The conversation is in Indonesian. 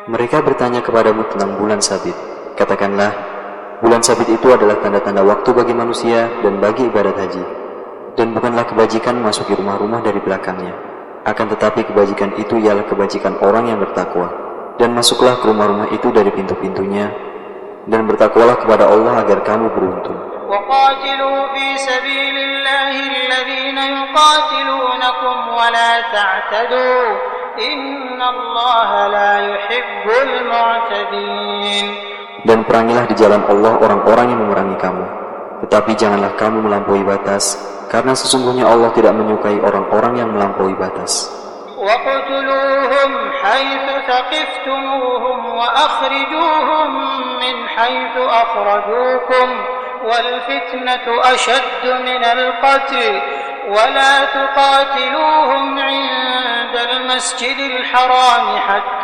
Mereka bertanya kepadamu tentang bulan sabit. Katakanlah, bulan sabit itu adalah tanda-tanda waktu bagi manusia dan bagi ibadat haji. Dan bukanlah kebajikan memasuki rumah-rumah dari belakangnya. Akan tetapi kebajikan itu ialah kebajikan orang yang bertakwa. Dan masuklah ke rumah-rumah itu dari pintu-pintunya. Dan bertakwalah kepada Allah agar kamu beruntung. وَقَاتِلُوا فِي سَبِيلِ اللَّهِ الَّذِينَ يُقَاتِلُونَكُمْ وَلَا تَعْتَدُوا إِنَّ اللَّهَ لَا يُحِبُّ الْمُعْتَدِينَ. Dan perangilah di jalan Allah orang-orang yang memerangi kamu. Tetapi janganlah kamu melampaui batas, karena sesungguhnya Allah tidak menyukai orang-orang yang melampaui batas. وَاقْتُلُوهُمْ حَيْثُ ثَقِفْتُمُوهُمْ وَأَخْرِجُوهُمْ مِنْ حَيْثُ أَخْرَجُوكُمْ وَالْفِتْنَةُ أَشَدُّ مِنَ الْقَتْلِ وَلَا تُقَاتِلُوهُمْ عِندَ الْمَسْجِدِ الْحَرَامِ حَتَّى